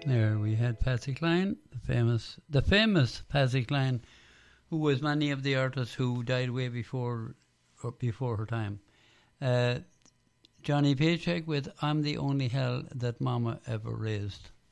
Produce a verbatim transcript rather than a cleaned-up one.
There we had Patsy Cline, the famous, the famous Patsy Cline, who was many of the artists who died way before, or before her time. Uh, Johnny Paycheck with "I'm the Only Hell That Mama Ever Raised."